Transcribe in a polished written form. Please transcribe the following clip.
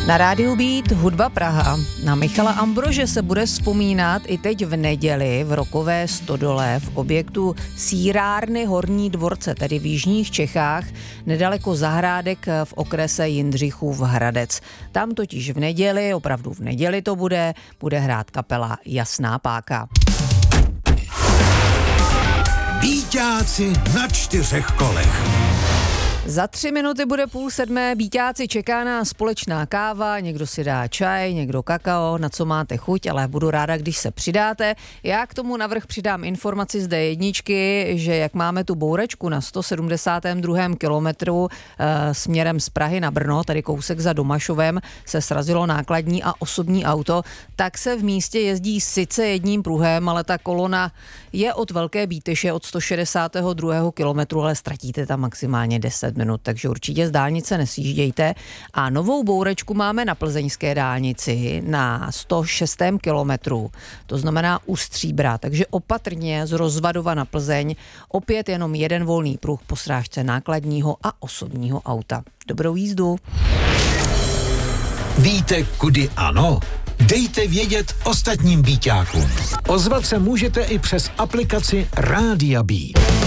Na rádiu Beat hudba Praha. Na Michala Ambrože se bude vzpomínat i teď v neděli v Rokové stodole v objektu Sýrárny Horní Dvorce, tedy v jižních Čechách, nedaleko Zahrádek v okrese Jindřichův Hradec. Tam totiž v neděli, opravdu v neděli to bude hrát kapela Jasná Páka. Býťáci na 4 kolech. Za 3 minuty bude 6:30, Býťáci, čeká nás společná káva, někdo si dá čaj, někdo kakao, na co máte chuť, ale budu ráda, když se přidáte. Já k tomu navrch přidám informaci z D1, že jak máme tu bouračku na 172. kilometru směrem z Prahy na Brno, tady kousek za Domašovem, se srazilo nákladní a osobní auto, tak se v místě jezdí sice jedním pruhem, ale ta kolona je od Velké Bíteše od 162. kilometru, ale ztratíte tam maximálně 10 minut, takže určitě z dálnice nesjíždějte. A novou bouračku máme na plzeňské dálnici na 106. kilometru, to znamená u Stříbra, takže opatrně z Rozvadova na Plzeň, opět jenom jeden volný pruh po srážce nákladního a osobního auta. Dobrou jízdu. Víte, kudy ano? Dejte vědět ostatním býťákům. Ozvat se můžete i přes aplikaci Rádia Beat.